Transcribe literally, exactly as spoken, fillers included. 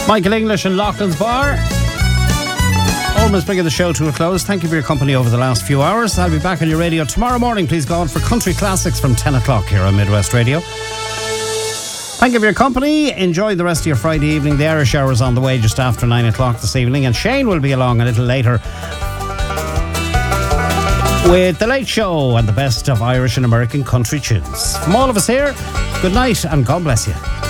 Michael English and Laughlin's Bar. Almost bringing the show to a close. Thank you for your company over the last few hours. I'll be back on your radio tomorrow morning, please God, for Country Classics from ten o'clock here on Midwest Radio. Thank you for your company. Enjoy the rest of your Friday evening. The Irish Hour is on the way just after nine o'clock this evening, and Shane will be along a little later with The Late Show and the best of Irish and American country tunes. From all of us here, good night and God bless you.